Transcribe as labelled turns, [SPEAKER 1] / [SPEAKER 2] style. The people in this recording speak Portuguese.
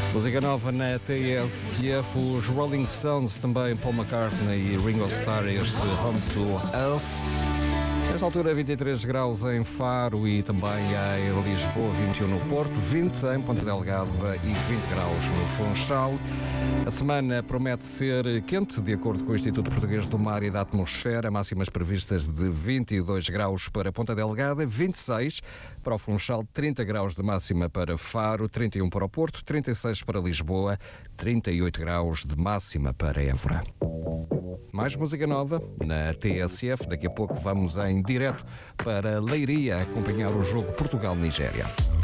[SPEAKER 1] Música nova na TSF, os Rolling Stones, também Paul McCartney e Ringo Starr, este Home to Us. Nesta altura, 23 graus em Faro e também em Lisboa, 21 no Porto, 20 em Ponta Delgada e 20 graus no Funchal. A semana promete ser quente, de acordo com o Instituto Português do Mar e da Atmosfera. Máximas previstas de 22 graus para Ponta Delgada, 26 para o Funchal, 30 graus de máxima para Faro, 31 para o Porto, 36 para Lisboa, 38 graus de máxima para Évora. Mais música nova na TSF. Daqui a pouco vamos em direto para Leiria acompanhar o jogo Portugal-Nigéria.